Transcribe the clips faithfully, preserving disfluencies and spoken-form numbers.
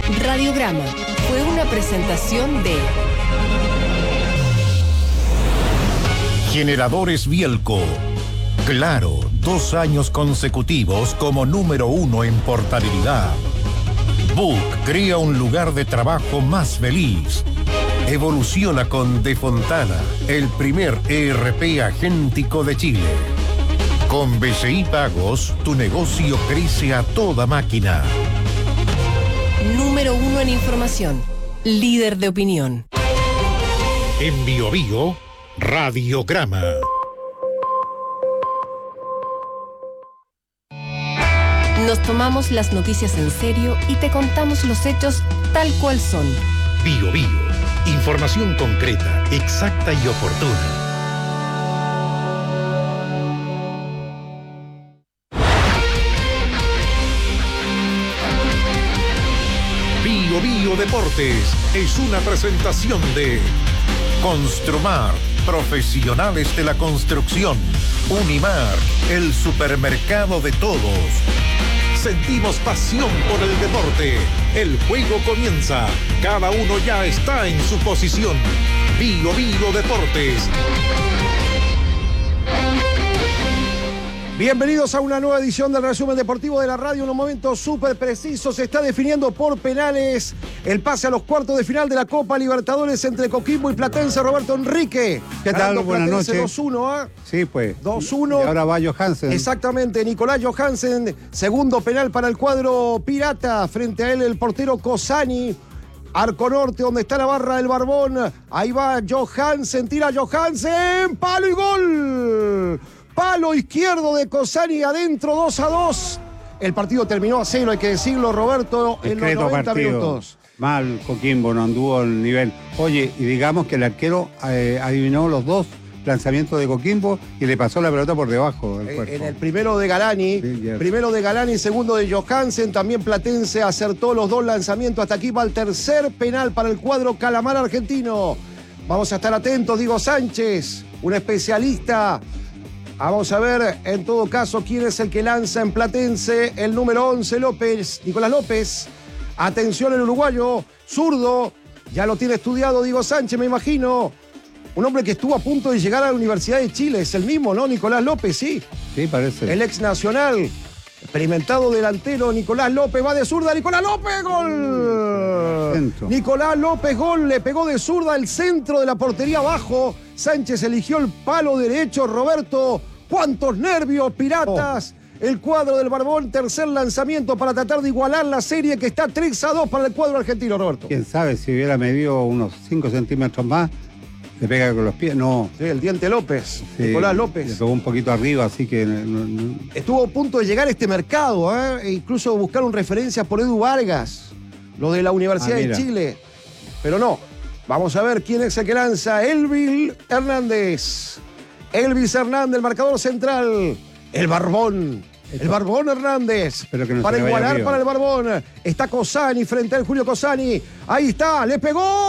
Radiograma fue una presentación de Generadores Bielco. Claro, dos años consecutivos como número uno en portabilidad. Book crea un lugar de trabajo más feliz. Evoluciona con De Fontana, el primer E R P agéntico de Chile. Con B C I Pagos, tu negocio crece a toda máquina. Número uno en información. Líder de opinión. En Bio Bio, Radiograma. Nos tomamos las noticias en serio y te contamos los hechos tal cual son. Bio Bio. Información concreta, exacta y oportuna. Bio Bio Deportes es una presentación de Construmar, profesionales de la construcción. Unimar, el supermercado de todos. Sentimos pasión por el deporte. El juego comienza. Cada uno ya está en su posición. Bio Bio Deportes. Bienvenidos a una nueva edición del resumen deportivo de la radio. En un momento súper preciso se está definiendo por penales el pase a los cuartos de final de la Copa Libertadores entre Coquimbo y Platense. Roberto Enrique. ¿Qué tal? Buenas noches. dos uno, ¿ah? ¿eh? Sí, pues. dos uno. Y ahora va Johansen. Exactamente, Nicolás Johansen. Segundo penal para el cuadro pirata. Frente a él el portero Cosani. Arco norte, donde está la barra del Barbón. Ahí va Johansen, tira Johansen. Palo y gol. Palo izquierdo de Cosani adentro, dos a dos. El partido terminó a cero, hay que decirlo, Roberto, en los noventa minutos. Mal, Coquimbo no anduvo al nivel. Oye, y digamos que el arquero eh, adivinó los dos lanzamientos de Coquimbo y le pasó la pelota por debajo del cuerpo. En el primero de Galani, sí, yes. primero de Galani, segundo de Johansen, también Platense acertó los dos lanzamientos. Hasta aquí va el tercer penal para el cuadro Calamar argentino. Vamos a estar atentos, Diego Sánchez, un especialista. Vamos a ver, en todo caso, quién es el que lanza en Platense. El número once, López, Nicolás López. Atención el uruguayo, zurdo. Ya lo tiene estudiado Diego Sánchez, me imagino. Un hombre que estuvo a punto de llegar a la Universidad de Chile. Es el mismo, ¿no? Nicolás López, sí. Sí, parece. El ex nacional. Experimentado delantero, Nicolás López. Va de zurda, Nicolás López, gol. Centro. Nicolás López, gol. Le pegó de zurda el centro de la portería abajo. Sánchez eligió el palo derecho. Roberto, cuántos nervios, piratas. Oh. El cuadro del Barbón, tercer lanzamiento para tratar de igualar la serie que está tres a dos para el cuadro argentino, Roberto. Quién sabe, si hubiera medido unos cinco centímetros más, le pega con los pies. No. Sí, el diente López, sí, Nicolás López. Le pegó un poquito arriba, así que... No, no. Estuvo a punto de llegar a este mercado, ¿eh? E incluso buscaron referencias por Edu Vargas, lo de la Universidad ah, de Chile. Pero no. Vamos a ver quién es el que lanza. Elvis Hernández. Elvis Hernández, el marcador central. El Barbón. El Barbón Hernández. No para igualar para el Barbón. Está Cosani frente al Julio Cosani. Ahí está, le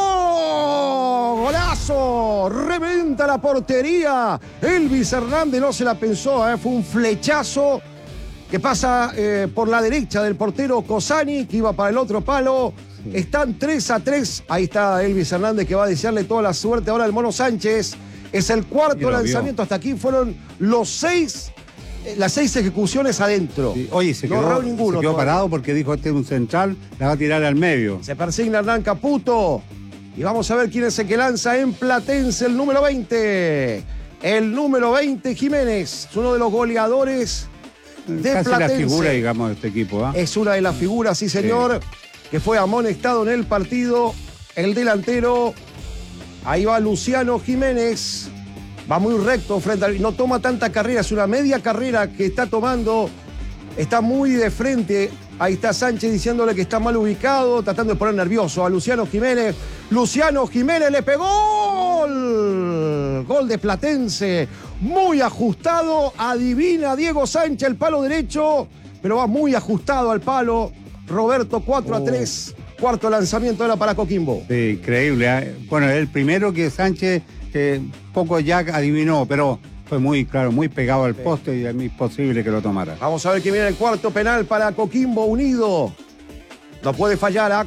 pegó. Golazo. Reventa la portería. Elvis Hernández no se la pensó, ¿eh? Fue un flechazo que pasa eh, por la derecha del portero Cosani, que iba para el otro palo. Sí. Están tres a tres. Ahí está Elvis Hernández, que va a desearle toda la suerte ahora al Mono Sánchez. Es el cuarto lanzamiento. Vio. Hasta aquí fueron los seis, las seis ejecuciones adentro. Sí. Oye, se quedó, no ninguno, se quedó parado porque dijo este es un central, la va a tirar al medio. Se persigna Hernán Caputo. Y vamos a ver quién es el que lanza en Platense, el número veinte. El número veinte, Jiménez. Es uno de los goleadores de Casi Platense. La figura, digamos, de este equipo. ¿eh? Es una de las figuras, sí, señor, sí. que fue amonestado en el partido. El delantero. Ahí va Luciano Jiménez. Va muy recto frente al... No toma tanta carrera, es una media carrera que está tomando. Está muy de frente. Ahí está Sánchez diciéndole que está mal ubicado, tratando de poner nervioso a Luciano Jiménez. Luciano Jiménez le pegó. Gol, gol de Platense. Muy ajustado. Adivina Diego Sánchez el palo derecho, pero va muy ajustado al palo. Roberto, cuatro a tres. Cuarto lanzamiento era para Coquimbo. Sí, increíble. ¿eh? Bueno, el primero que Sánchez eh, poco ya adivinó, pero fue muy, claro, muy pegado al poste y es imposible que lo tomara. Vamos a ver quién viene el cuarto penal para Coquimbo Unido. No puede fallar, ¿eh?